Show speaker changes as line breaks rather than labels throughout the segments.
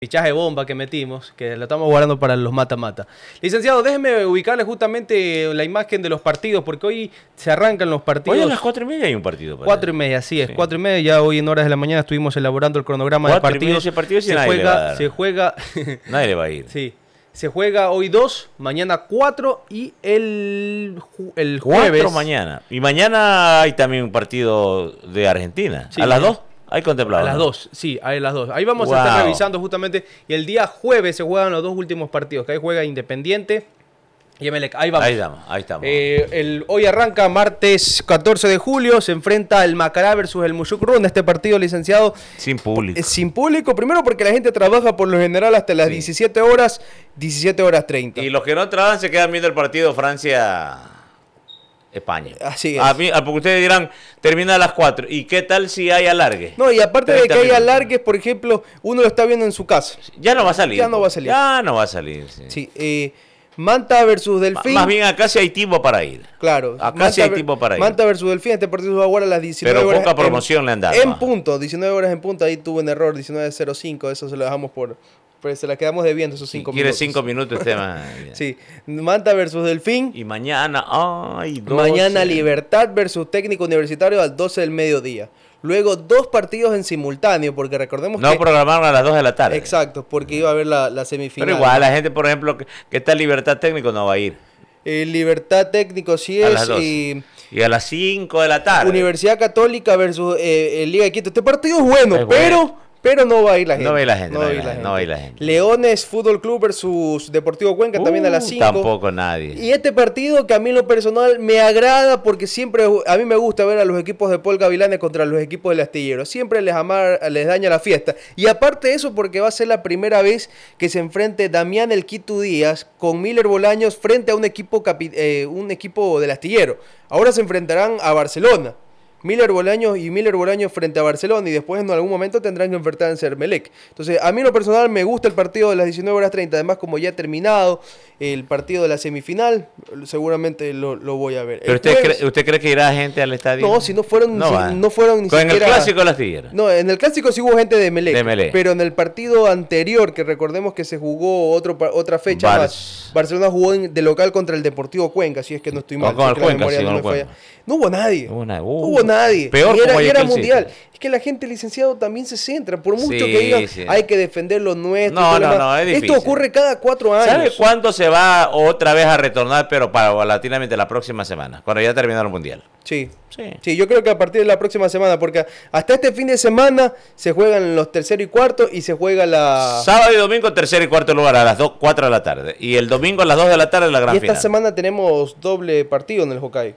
fichaje bomba que metimos, que lo estamos guardando para los mata-mata. Licenciado, déjeme ubicarle justamente la imagen de los partidos, porque hoy se arrancan los partidos.
Hoy a las 4:30 hay un partido.
4:30, así es, sí. 4:30, ya hoy en horas de la mañana estuvimos elaborando el cronograma de partidos.
Ese partido
se juega.
Nadie le va a ir.
Sí. Se juega hoy 2, mañana 4 y el jueves.
4 mañana. Y mañana hay también un partido de Argentina. Sí, ¿a las 2? Hay contemplado.
A las 2, sí, a las 2. Ahí vamos a estar revisando justamente. Y el día jueves se juegan los dos últimos partidos, que ahí juega Independiente y Emelec. Ahí vamos.
Ahí estamos.
Hoy arranca martes 14 de julio, se enfrenta el Macará versus el Mushukru en este partido, licenciado.
Sin público.
Sin público, primero porque la gente trabaja por lo general hasta las 17 horas 30.
Y los que no trabajan se quedan viendo el partido Francia-España.
Así es.
Porque ustedes dirán, termina a las 4. ¿Y qué tal si hay alargue?
No, y aparte de que hay alargues, por ejemplo, uno lo está viendo en su casa.
Ya no va a salir.
Ya no va a salir.
Sí.
Manta versus Delfín.
Más bien acá sí hay tiempo para ir.
Claro.
Acá sí hay tiempo para ir.
Manta versus Delfín, este partido se va a jugar a las 19
horas.
Pero
poca promoción le han dado.
En punto, 19 horas en punto. Ahí tuve un error, 19:05. Eso se lo dejamos pues se la quedamos debiendo esos 5 minutos.
Quiere 5 minutos el tema.
Sí. Manta versus Delfín.
Y mañana, 12.
Mañana Libertad versus Técnico Universitario a las 12 del mediodía. Luego 2 partidos en simultáneo, porque recordemos que...
No programaron a las 2 de la tarde.
Exacto, porque iba a haber la semifinal.
Pero igual, la gente, por ejemplo, que está en Libertad Técnico no va a ir.
Libertad Técnico sí
a
es.
Las 2. Y a las 5 de la tarde.
Universidad Católica versus Liga de Quito. Este partido es bueno, pero no va a ir la gente.
No va a ir la gente.
Leones Fútbol Club versus Deportivo Cuenca también a las 5.
Tampoco nadie.
Y este partido que a mí en lo personal me agrada porque siempre a mí me gusta ver a los equipos de Paul Gavilanes contra los equipos del Astillero. Siempre les daña la fiesta. Y aparte de eso porque va a ser la primera vez que se enfrente Damián El Quito Díaz con Miller Bolaños frente a un equipo del Astillero. Ahora se enfrentarán a Barcelona. Miller Bolaños frente a Barcelona y después en algún momento tendrán que enfrentarse a Emelec. Entonces, a mí en lo personal me gusta el partido de las 19:30. Además, como ya ha terminado el partido de la semifinal, seguramente lo voy a ver.
¿Pero usted cree que irá gente al estadio?
No, si no fueron ni siquiera...
¿En el clásico de la Astillera?
No, en el clásico sí hubo gente de Emelec. Pero en el partido anterior, que recordemos que se jugó otra fecha más, Barcelona jugó de local contra el Deportivo Cuenca, si es que no estoy mal.
Con el Cuenca, sí,
no hubo nadie.
No hubo nadie.
Peor y era mundial. Es que la gente, licenciado, también se centra. Por mucho que digan, hay que defender lo nuestro.
No, es difícil.
Esto ocurre cada 4 años.
¿Sabe cuándo se va otra vez a retornar, pero paulatinamente la próxima semana? Cuando ya terminaron el mundial.
Sí, yo creo que a partir de la próxima semana, porque hasta este fin de semana se juegan los tercero y cuarto y se juega
sábado y domingo, tercero y cuarto lugar a las 4 de la tarde. Y el domingo a las 2 de la tarde la gran final.
Y esta semana tenemos doble partido en el Hokkaido.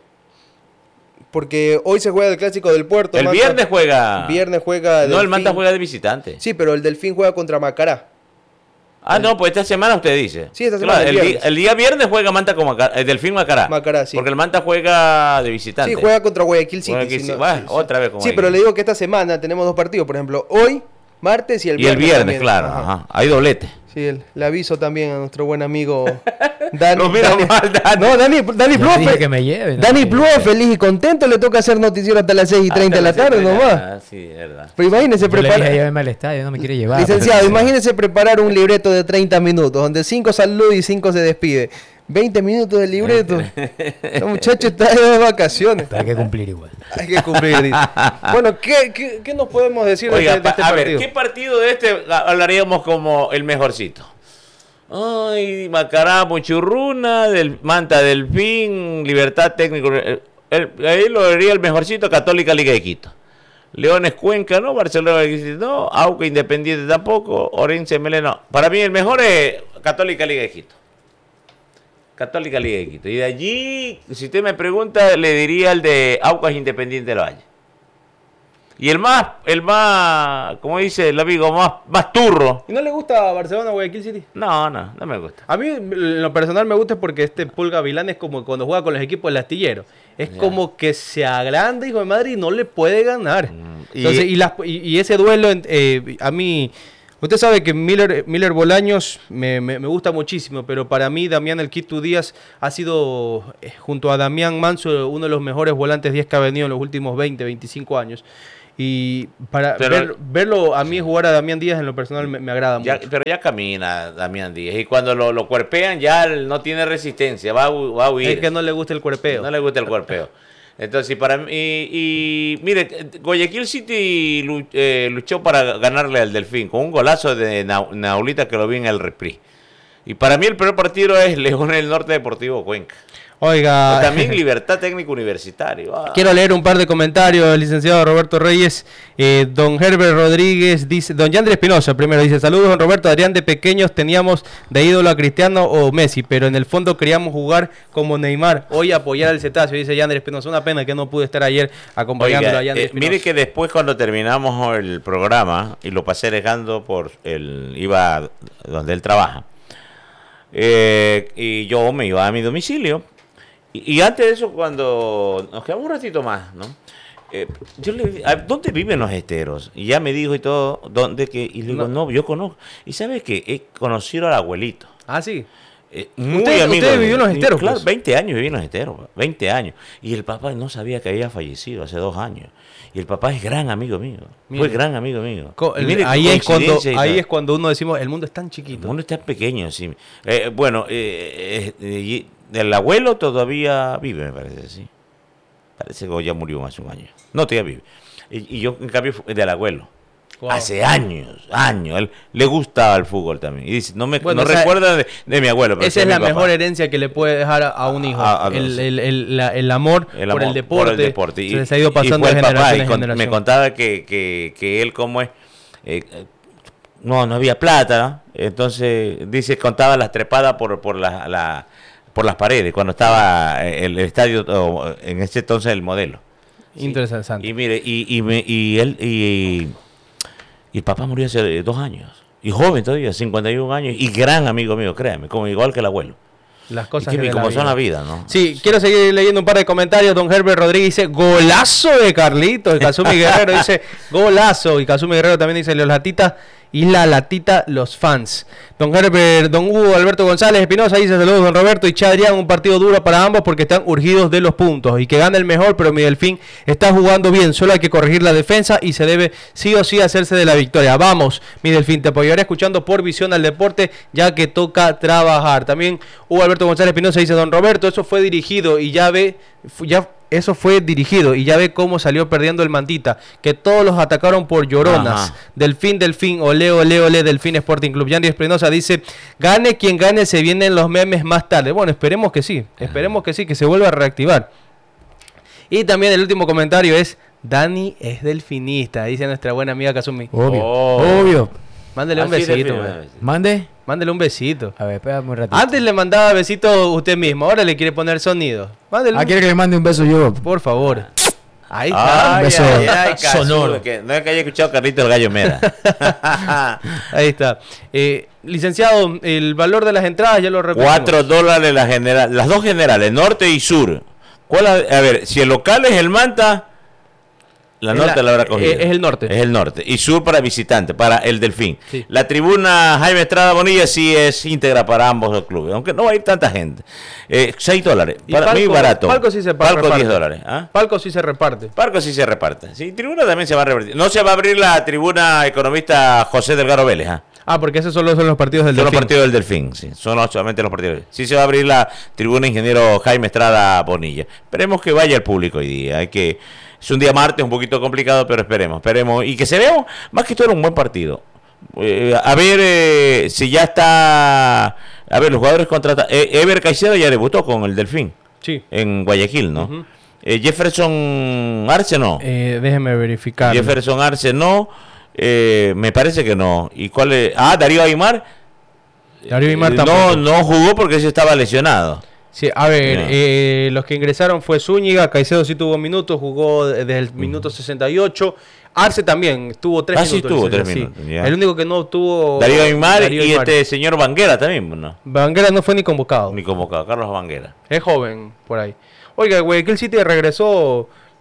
Porque hoy se juega el clásico del Puerto.
El viernes juega.
No,
el Manta juega de visitante.
Sí, pero el Delfín juega contra Macará.
No, pues esta semana usted dice.
Sí, esta semana.
El día viernes juega Manta con el Delfín Macará.
Macará, sí.
Porque el Manta juega de visitante.
Sí, juega contra Guayaquil City.
Otra vez con
Sí, pero le digo que esta semana tenemos 2 partidos. Por ejemplo, hoy, martes y el viernes.
Y el viernes, claro. Ajá. Hay doblete.
Sí, le aviso también a nuestro buen amigo Dani.
No, mira mal, Dani.
No, Dani Plue.
Que me lleve,
Dani Plue, feliz y contento, le toca hacer noticiero hasta las 6:30 de la tarde nomás.
Sí, es verdad.
Pero imagínese preparar.
Le dije, lléveme al estadio, no me quiere llevar.
Licenciado, imagínese preparar un libreto de 30 minutos, donde 5 saluda y 5 se despide. 20 minutos de libreto. El muchacho está de vacaciones.
Pero hay que cumplir igual.
Hay que cumplir. Bueno, ¿qué nos podemos decir de este partido?
A ver, ¿qué partido de este hablaríamos como el mejorcito? Ay, Macará, Muchurruna, Manta, Delfín, Libertad Técnico. Ahí lo vería el mejorcito, Católica Liga de Quito. Leones Cuenca, no, Barcelona no, Auca Independiente tampoco, Orense Melé no. Para mí el mejor es Católica Liga de Quito. Católica Liga de Quito. Y de allí, si usted me pregunta, le diría el de Aucas Independiente del Valle. Y el más, como dice el amigo, más turro.
¿Y no le gusta Barcelona o Guayaquil City?
No me gusta.
A mí, en lo personal, me gusta porque Paul Gavilán es como cuando juega con los equipos del Astillero. Es como que se agranda, hijo de madre, y no le puede ganar. Entonces, y ese duelo, a mí... Usted sabe que Miller Bolaños me gusta muchísimo, pero para mí Damián El Quito Díaz ha sido, junto a Damián Manso, uno de los mejores volantes 10 que ha venido en los últimos 20, 25 años. Y para
Pero-
verlo a mí jugar a Damián Díaz en lo personal me agrada
Ya,
mucho.
pero ya camina Damián Díaz. Y cuando lo cuerpean ya él no tiene resistencia, va a huir.
Es que no le gusta el cuerpeo.
No le gusta el cuerpeo. Entonces, para mí, y mire, Guayaquil City luchó para ganarle al Delfín con un golazo de Naulita que lo vi en el reprise. Y para mí el peor partido es León del Norte Deportivo Cuenca.
Oiga,
O también Libertad Técnico Universitario.
quiero leer un par de comentarios, licenciado Roberto Reyes. Don Herbert Rodríguez dice, don Yandri Espinosa primero dice, saludos don Roberto, Adrián, de pequeños teníamos de ídolo a Cristiano o Messi, pero en el fondo queríamos jugar como Neymar, hoy apoyar al Cetáceo, dice Yandri Espinosa. Una pena que no pude estar ayer acompañándolo a Yandri Espinosa.
Mire que después cuando terminamos el programa y lo pasé dejando iba donde él trabaja, y yo me iba a mi domicilio. Y antes de eso, cuando nos quedamos un ratito más, ¿no? Yo le dije, ¿dónde viven los esteros? Y ya me dijo y todo, y le digo, no, yo conozco. Y ¿sabes qué? He conocido al abuelito.
Ah, sí.
Muy
¿Usted
amigo
vivió en los esteros?
Claro,
Pues?
20 años viví en los esteros, 20 años. Y el papá no sabía que había fallecido hace 2 años. Y el papá es gran amigo mío.
Mire.
Fue gran amigo mío. Y mire qué
Ahí
coincidencia y
es cuando uno decimos, el mundo es tan
el
chiquito.
mundo está pequeño, sí. El abuelo todavía vive, me parece, sí. Parece que ya murió hace un año. No, todavía vive. Y yo, en cambio, del abuelo.
Wow.
Hace años. Él le gustaba el fútbol también. Y dice, no
Bueno,
recuerda de mi abuelo. Pero
Esa
sí
es
de
la
mi papá.
mejor herencia que le puede dejar a un hijo.
A los-
El amor por el deporte.
Por el deporte.
Se les ha ido pasando
fue
de
el papá,
generación en
me
generación.
contaba que él como es... no había plata, ¿no? Entonces, dice, contaba las trepadas por las paredes, cuando estaba el estadio, en ese entonces el modelo. Sí.
Interesante.
Y mire, y el papá murió hace 2 años. Y joven todavía, 51 años. Y gran amigo mío, créame, como igual que el abuelo.
Las
Y
cosas de la
como son
vida.
la vida, ¿no?
Sí, quiero seguir leyendo un par de comentarios. Don Herbert Rodríguez dice, golazo de Carlitos. Y Kazumi Guerrero dice, golazo. Y Kazumi Guerrero también dice, los latitas y la latita, los fans. Don Herbert, don Hugo Alberto González Espinosa dice, saludos don Roberto y Chadrián, un partido duro para ambos porque están urgidos de los puntos. Y que gane el mejor, pero mi Delfín está jugando bien. Solo hay que corregir la defensa y se debe sí o sí hacerse de la victoria. Vamos, mi Delfín, te apoyaré escuchando por Visión al Deporte, ya que toca trabajar. También Hugo Alberto González Espinosa dice, don Roberto, eso fue dirigido y eso fue dirigido y ya ve cómo salió perdiendo el Mantita, que todos los atacaron por lloronas.
Ajá.
Delfín, olé, olé, olé, Delfín Sporting Club. Yandy Espinosa dice, gane quien gane, se vienen los memes más tarde. Bueno, esperemos que sí, que se vuelva a reactivar. Y también el último comentario es, Dani es delfinista, dice nuestra buena amiga Kazumi.
Obvio.
Oh.
Obvio.
Mándele un
Así de
besito,
fino,
man.
Mande.
Mándele un besito.
A ver, espérame un ratito.
Antes le mandaba besito usted mismo, ahora le quiere poner sonido. Mándele un...
¿Quiere que le mande un beso yo?
Por favor. Ahí está.
Ay,
beso
Casu,
sonoro.
que no es que haya escuchado Carlito el Gallo Mera.
Ahí está. Licenciado, el valor de las entradas ya lo repetimos.
$4 las 2 generales, norte y sur. A ver, si el local es el Manta, la
Es
norte
la-
la habrá cogido.
es el norte.
Es el norte. Y sur para visitante, para el Delfín.
Sí.
La tribuna Jaime Estrada Bonilla sí es íntegra para ambos los clubes, aunque no va a ir tanta gente. $6.
Y
Para mí
palco-
barato.
palco sí se
Palco
reparte.
$10. ¿Ah?
Palco sí se reparte.
Palco sí se reparte. Sí, tribuna también se va a repartir. No se va a abrir la tribuna economista José Delgado Vélez. ¿Ah?
Porque esos solo son los partidos del
Son los
Delfín.
partidos del Delfín, sí. Son solamente los partidos. Sí se va a abrir la tribuna ingeniero Jaime Estrada Bonilla. Esperemos que vaya el público hoy día. Es un día martes, un poquito complicado, pero esperemos. Y que se vea más que todo un buen partido. A ver si ya está... A ver, los jugadores contratados. Ever Caicedo ya debutó con el Delfín
Sí.
en Guayaquil, ¿no?
Ujú.
Jefferson Arce no.
Déjeme verificar.
Jefferson Arce no. Me parece que no. ¿Y cuál es? Darío Aymar.
Darío Aymar
No,
tampoco.
no jugó porque ese estaba lesionado.
Sí, a ver,
Ya.
los que ingresaron fue Zúñiga, Caicedo sí tuvo minutos, jugó desde el minuto 68. Arce también tuvo 3
Sí
minutos.
tuvo
licencia,
3 minutos. Ya.
El único que no tuvo...
Darío Aymar
Darío
y
Aymar.
este señor Banguera también, ¿no?
Banguera no fue ni convocado.
Ni convocado, Carlos Banguera.
Es joven, por ahí. Oiga, Guayaquil City regresó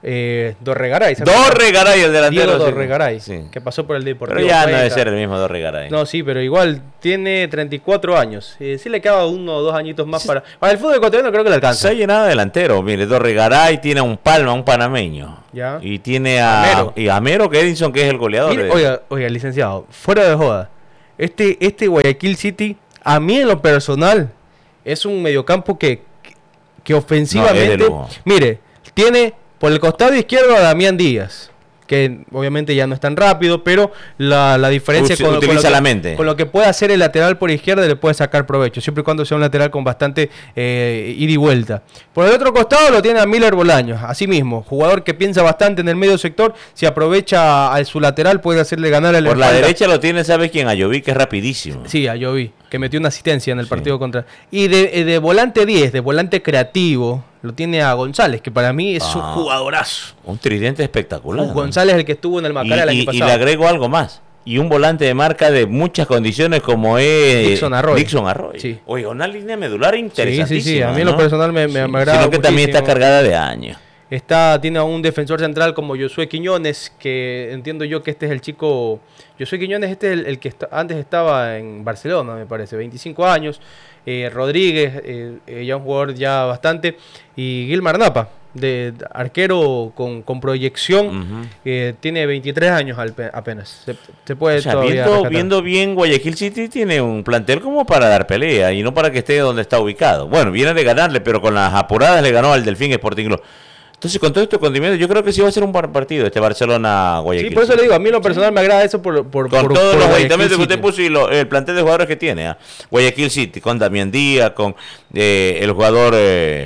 Dorregaray.
Dorregaray, el delantero.
Diego
sí.
Dorregaray,
Sí.
que pasó por el Deportivo
Pero ya no
Cuenca.
debe ser el mismo Dorregaray.
No, sí, pero igual tiene 34 años. Sí le queda 1 o 2 añitos más para el fútbol ecuatoriano, creo que le alcanza.
Se ha llenado de delantero. Mire, Dorregaray tiene a un Palma, un panameño.
Ya.
Y tiene a Amero que Edinson, que es el goleador.
Mire, oiga, licenciado, fuera de joda. Este Guayaquil City, a mí en lo personal, es un mediocampo que ofensivamente.
No,
mire, tiene por el costado izquierdo a Damián Díaz, que obviamente ya no es tan rápido, pero la diferencia
utiliza la mente.
Con lo que puede hacer el lateral por izquierda le puede sacar provecho, siempre y cuando sea un lateral con bastante ida y vuelta. Por el otro costado lo tiene a Miller Bolaños, así mismo, jugador que piensa bastante en el medio sector, si aprovecha a su lateral puede hacerle ganar el
Por la derecha lo tiene, ¿sabes quién? Ayoví, que es rapidísimo.
Sí, Ayoví, que metió una asistencia en el partido contra. Y de volante 10, de volante creativo, lo tiene a González, que para mí es un jugadorazo.
Un tridente espectacular.
González, el que estuvo en el Macará el año pasado.
Y le agrego algo más. Y un volante de marca de muchas condiciones como es
Dixon Arroyo.
Sí. Oiga, una línea medular interesantísima.
Sí. A mí en lo personal me agrada.
Sino que también está cargada de años.
Tiene a un defensor central como Josué Quiñones, que entiendo yo que este es el chico. Josué Quiñones, este es el que antes estaba en Barcelona, me parece, 25 años. Rodríguez, ya un jugador ya bastante. Y Gilmar Napa, de arquero con proyección, tiene 23 años apenas. Se puede todavía
viendo bien, Guayaquil City tiene un plantel como para dar pelea y no para que esté donde está ubicado. Bueno, viene de ganarle, pero con las apuradas le ganó al Delfín Sporting Club. Entonces, con todo este condimento, yo creo que sí va a ser un buen partido este Barcelona-Guayaquil.
Sí, por eso le digo, a mí en lo personal me agrada eso con
todos los aditamentos que usted puso y el plantel de jugadores que tiene. Guayaquil City, con Damián Díaz, con el jugador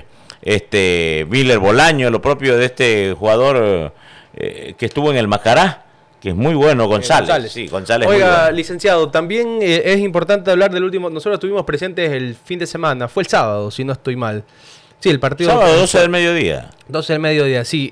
Miller Bolaño, lo propio de este jugador que estuvo en el Macará, que es muy bueno, González. Sí, González.
Oiga,
bueno.
Licenciado, también es importante hablar del último. Nosotros estuvimos presentes el fin de semana, fue el sábado, si no estoy mal. Sí, el partido.
Sábado 12 del mediodía.
12 del mediodía, sí.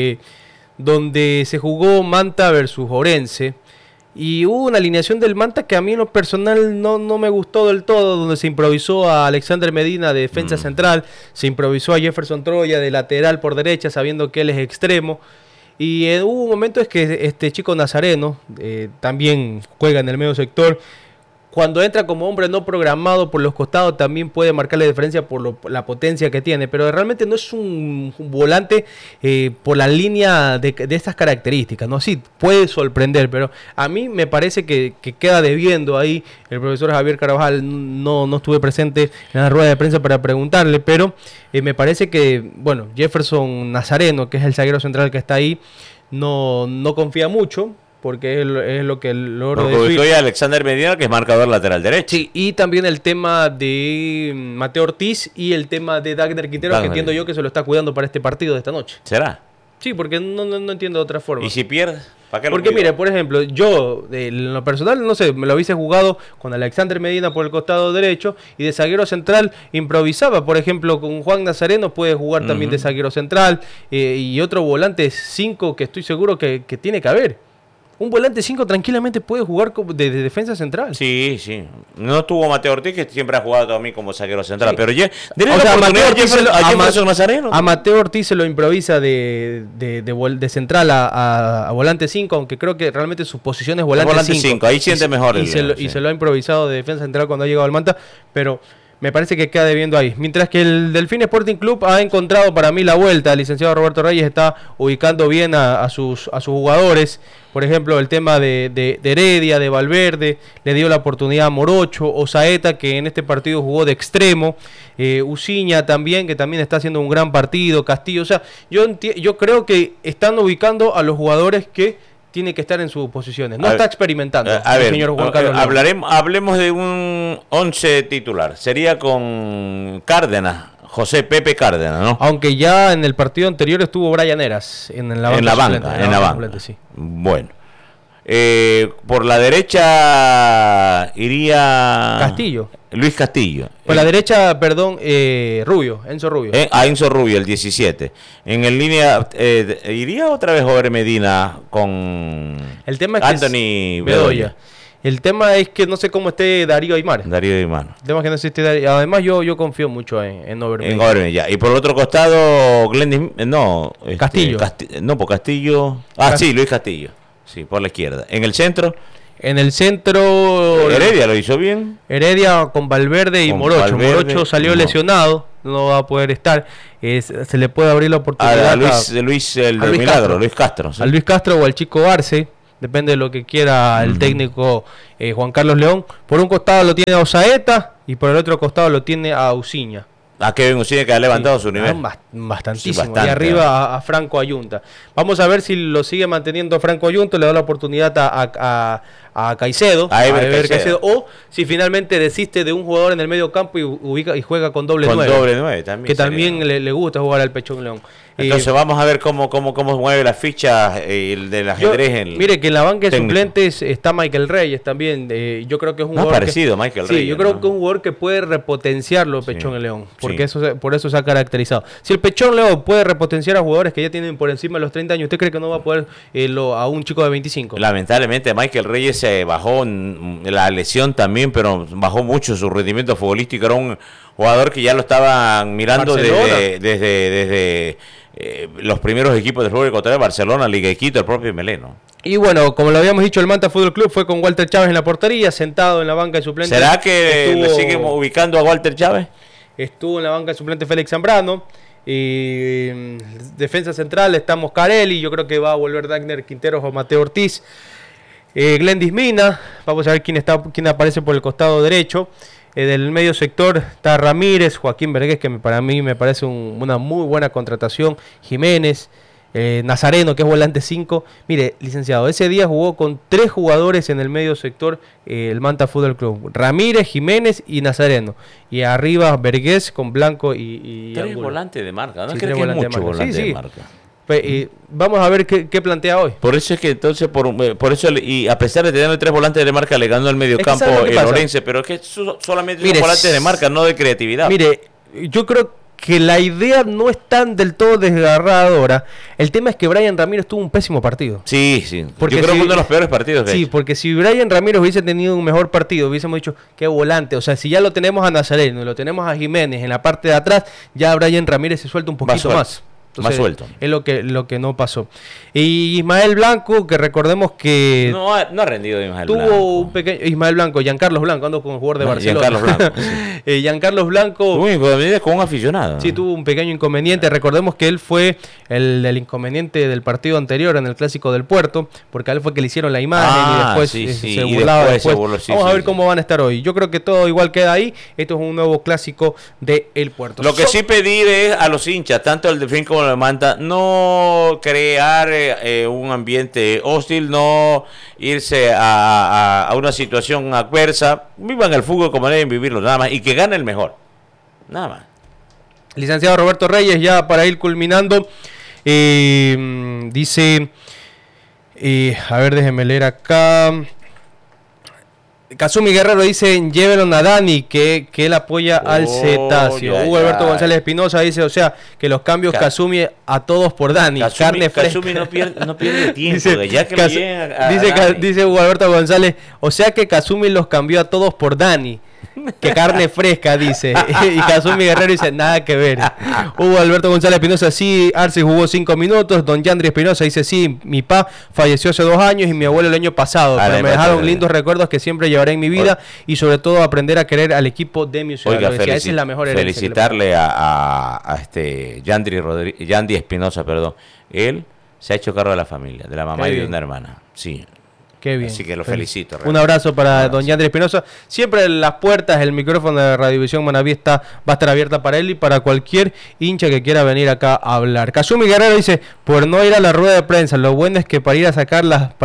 Donde se jugó Manta versus Orense. Y hubo una alineación del Manta que a mí en lo personal no me gustó del todo, donde se improvisó a Alexander Medina de defensa central, se improvisó a Jefferson Troya de lateral por derecha, sabiendo que él es extremo. Y hubo momentos que este chico Nazareno también juega en el medio sector. Cuando entra como hombre no programado por los costados también puede marcarle diferencia por la potencia que tiene, pero realmente no es un volante por la línea de estas características, ¿no? Sí, puede sorprender, pero a mí me parece que queda debiendo ahí. El profesor Javier Carvajal no estuve presente en la rueda de prensa para preguntarle, pero me parece que, bueno, Jefferson Nazareno, que es el zaguero central que está ahí, no confía mucho, porque es lo que logro decir.
Porque Alexander Medina, que es marcador lateral derecho.
Sí, y también el tema de Mateo Ortiz y el tema de Dagner Quintero, que entiendo yo que se lo está cuidando para este partido de esta noche.
¿Será?
Sí, porque no entiendo de otra forma.
¿Y si pierde? ¿Para qué lo
Porque
cuido?
mire, por ejemplo, yo en lo personal, no sé, me lo hubiese jugado con Alexander Medina por el costado derecho y de zaguero central improvisaba, por ejemplo, con Juan Nazareno puede jugar también de zaguero central y otro volante 5 que estoy seguro que tiene que haber. Un volante 5 tranquilamente puede jugar de defensa central.
Sí. No tuvo Mateo Ortiz, que siempre ha jugado también como zaguero central.
Sí.
Pero
a Mateo Ortiz se lo improvisa de central a volante 5, aunque creo que realmente su posición es volante 5.
Ahí siente mejor.
Y se lo ha improvisado de defensa central cuando ha llegado al Manta, pero me parece que queda debiendo ahí. Mientras que el Delfín Sporting Club ha encontrado para mí la vuelta. El licenciado Roberto Reyes está ubicando bien a sus jugadores. Por ejemplo, el tema de Heredia, de Valverde, le dio la oportunidad a Morocho, Osaeta, que en este partido jugó de extremo, Uciña también, que también está haciendo un gran partido, Castillo. O sea, yo creo que están ubicando a los jugadores que tiene que estar en sus posiciones. No está experimentando el señor Juan Carlos.
Hablemos de un 11 titular. Sería con Cárdenas, José Pepe Cárdenas, ¿no?
Aunque ya en el partido anterior estuvo Brian Eras en la banca. Suplente, sí.
Bueno. Por la derecha iría
Castillo.
Luis Castillo.
Por la derecha, perdón, Enzo Rubio.
A Enzo Rubio, el 17. En el línea, iría otra vez Jover Medina con
el tema es
Anthony Bedoya.
El tema es que no sé cómo esté Darío Aymar.
Darío Aymar.
El tema es que no sé si esté Darío. Además, yo confío mucho en Overmeyer.
En Overmeyer, ya. Y por el otro costado,
Castillo.
Por Castillo. Sí, Luis Castillo. Sí, por la izquierda. En el centro.
En el centro...
Heredia lo hizo bien.
Heredia con Valverde y Morocho. Morocho salió lesionado, no va a poder estar. Se le puede abrir la oportunidad
a Luis el del Milagro, Luis Castro. ¿Sí?
A Luis Castro o al Chico Arce, depende de lo que quiera el técnico Juan Carlos León. Por un costado lo tiene a Osaeta y por el otro costado lo tiene a Uciña.
A Kevin Uciña, que ha levantado su nivel.
Bastantísimo.
Sí, bastante,
y arriba a Franco Ayunta. Vamos a ver si lo sigue manteniendo Franco Ayunta, le da la oportunidad a Caicedo, a Ever Caicedo, o si finalmente desiste de un jugador en el medio campo y juega con doble 9.
También
que también le gusta jugar al Pechón León.
Entonces vamos a ver cómo mueve las fichas del ajedrez.
Mire que en la banca de suplentes está Michael Reyes también. Yo creo que es un jugador
parecido Michael Reyes.
Sí, yo creo que es un jugador que puede repotenciarlo Pechón León, porque por eso se ha caracterizado. Si el Pechón León puede repotenciar a jugadores que ya tienen por encima de los 30 años, ¿usted cree que no va a poder a un chico de 25?
Lamentablemente Michael Reyes se bajó en la lesión también, pero bajó mucho su rendimiento futbolístico. Era un jugador que ya lo estaban mirando desde los primeros equipos del fútbol ecuatoriano, Barcelona, Liga de Quito, el propio Meleno.
Y bueno, como lo habíamos dicho, el Manta Fútbol Club fue con Walter Chávez en la portería, sentado en la banca de suplentes.
¿Será que le siguen ubicando a Walter Chávez?
Estuvo en la banca de suplentes Félix Zambrano. Y defensa central está Moscarelli. Yo creo que va a volver Dagner Quinteros o Mateo Ortiz. Glendis Mina. Vamos a ver quién aparece por el costado derecho. Del medio sector está Ramírez, Joaquín Vergés, que para mí me parece una muy buena contratación. Jiménez, Nazareno, que es volante 5. Mire, licenciado, ese día jugó con 3 jugadores en el medio sector el Manta Fútbol Club. Ramírez, Jiménez y Nazareno. Y arriba Vergés con Blanco y
3 volantes de marca. No
sí,
creo que es mucho volante de marca.
Vamos a ver qué plantea hoy.
Por eso es que entonces, por eso, y a pesar de tener 3 volantes de marca, le ganó el medio campo el Orense, pero es que solamente son volantes de marca, no de creatividad.
Mire, yo creo que la idea no es tan del todo desgarradora. El tema es que Brian Ramírez tuvo un pésimo partido.
Sí. Porque yo creo que uno de los peores partidos.
Sí, porque si Brian Ramírez hubiese tenido un mejor partido, hubiésemos dicho, qué volante. O sea, si ya lo tenemos a Nazareno y lo tenemos a Jiménez en la parte de atrás, ya Brian Ramírez se suelta un poquito más. Entonces,
más suelto.
Es lo que no pasó. Y Ismael Blanco, que recordemos que...
No ha rendido Ismael
Blanco.
Tuvo
un pequeño... Giancarlos Blanco, ando con el jugador de Barcelona.
Giancarlos Blanco. Sí.
Giancarlos Blanco...
Tuvo un inconveniente con un aficionado.
Sí, tuvo un pequeño inconveniente. Recordemos que él fue el inconveniente del partido anterior en el Clásico del Puerto, porque a él fue que le hicieron la imagen y después se burlaba. Vamos a ver cómo van a estar hoy. Yo creo que todo igual queda ahí. Esto es un nuevo Clásico del Puerto.
Lo que sí pedir es a los hinchas, tanto el Delfín como el Manta, no crear un ambiente hostil, no irse a una situación adversa. Vivan el fútbol como deben vivirlo, nada más, y que gane el mejor, nada más.
Licenciado Roberto Reyes, ya para ir culminando, dice, a ver, déjenme leer acá. Kazumi Guerrero dice, llévenlo a Dani, que él apoya al cetáceo. Hugo Alberto González Espinosa dice, o sea, que los cambios Kazumi a todos por Dani. Carne fresca.
Kazumi no pierde tiempo.
Dice Hugo Alberto González, o sea que Kazumi los cambió a todos por Dani. Que carne fresca, dice. Y Kazumi Guerrero dice, nada que ver. Hugo Alberto González Espinosa, sí, Arce jugó 5 minutos. Don Yandri Espinosa dice, sí, mi papá falleció hace 2 años y mi abuelo el año pasado. Pero me dejaron lindos recuerdos que siempre llevaré en mi vida y sobre todo aprender a querer al equipo de mi ciudad.
Esa es la mejor herencia. Felicitarle a Yandri Espinosa, perdón. Él se ha hecho cargo de la familia, de la mamá y de una hermana. Sí.
Qué bien.
Así que lo felicito. Realmente.
Un abrazo para don Yandri Espinosa. Siempre las puertas, el micrófono de Radiovisión Manaví va a estar abierta para él y para cualquier hincha que quiera venir acá a hablar. Kazumi Guerrero dice, por no ir a la rueda de prensa, lo bueno es que para ir a sacar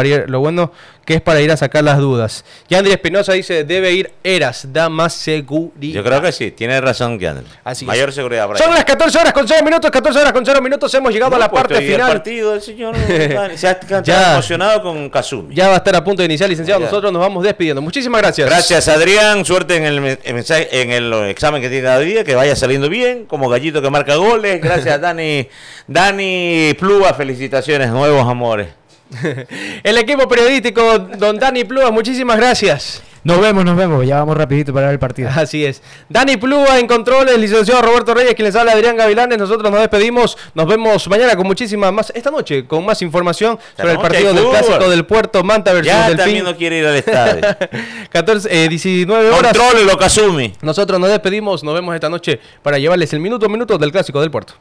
las dudas. Yandri Espinosa dice, debe ir Eras, da más seguridad.
Yo creo que sí, tiene razón Yandri. Mayor seguridad para
Son las 14 horas con 0 minutos, hemos llegado a la parte final.
El partido del señor se ha emocionado con Kazumi.
Ya va a estar a punto de iniciar, licenciado. Nosotros nos vamos despidiendo. Muchísimas gracias.
Gracias, Adrián. Suerte en el examen que tiene cada día, que vaya saliendo bien, como gallito que marca goles. Gracias, Dani Plúa. Felicitaciones, nuevos amores.
El equipo periodístico, don Dani Plúa, muchísimas gracias.
Nos vemos, ya vamos rapidito para ver el partido.
Así es. Dani Plúa en controles, licenciado Roberto Reyes, quien les habla, Adrián Gavilanes. Nosotros nos despedimos, nos vemos mañana con muchísima más, esta noche, con más información sobre el partido del Clásico del Puerto Manta versus
ya
Delfín. Ya
también no quiere ir al estadio.
19 horas.
Controle lo Kazumi.
Nosotros nos despedimos, nos vemos esta noche para llevarles el minuto a minuto del Clásico del Puerto.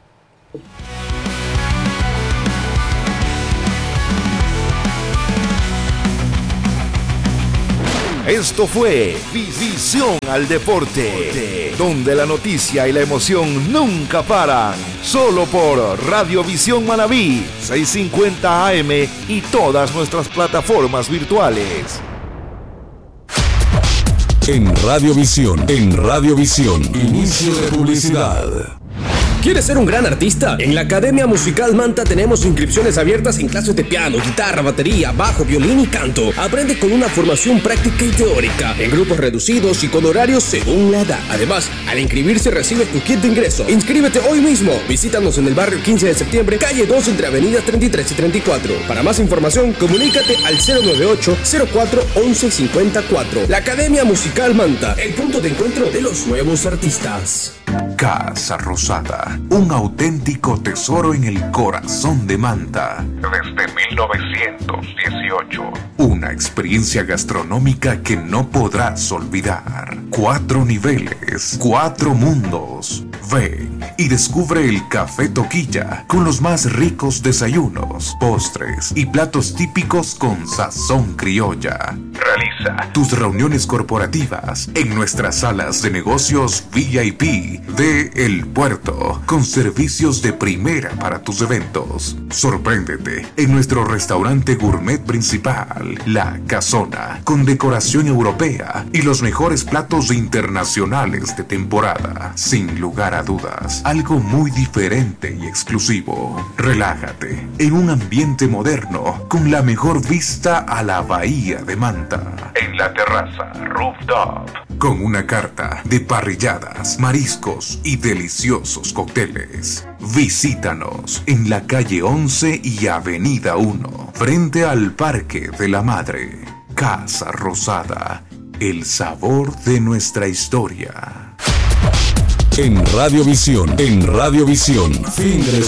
Esto fue Visión al Deporte, donde la noticia y la emoción nunca paran. Solo por Radiovisión Manabí, 650 AM y todas nuestras plataformas virtuales.
En Radiovisión, inicio de publicidad.
¿Quieres ser un gran artista? En la Academia Musical Manta tenemos inscripciones abiertas en clases de piano, guitarra, batería, bajo, violín y canto. Aprende con una formación práctica y teórica, en grupos reducidos y con horarios según la edad. Además, al inscribirse recibes tu kit de ingreso. Inscríbete hoy mismo. Visítanos en el barrio 15 de septiembre, calle 2, entre avenidas 33 y 34. Para más información, comunícate al 098-04-1154. La Academia Musical Manta, el punto de encuentro de los nuevos artistas.
Casa Rosada, un auténtico tesoro en el corazón de Manta. Desde 1918. Una experiencia gastronómica que no podrás olvidar. 4 niveles, 4 mundos. Ven y descubre el Café Toquilla con los más ricos desayunos, postres y platos típicos con sazón criolla. Realiza tus reuniones corporativas en nuestras salas de negocios VIP de El Puerto, con servicios de primera para tus eventos. Sorpréndete en nuestro restaurante gourmet principal, La Casona, con decoración europea y los mejores platos internacionales de temporada. Sin lugar a dudas, algo muy diferente y exclusivo. Relájate en un ambiente moderno con la mejor vista a la bahía de Manta. En la terraza Rooftop, con una carta de parrilladas, mariscos y deliciosos cócteles. Visítanos en la calle 11 y avenida 1, frente al Parque de la Madre. Casa Rosada, el sabor de nuestra historia. En Radiovisión, fin de